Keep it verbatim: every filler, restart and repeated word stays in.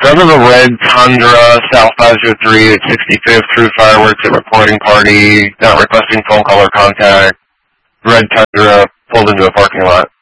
Son of a red Tundra, South five oh three at sixty-fifth, through fireworks at reporting party, not requesting phone call or contact. Red Tundra pulled into a parking lot.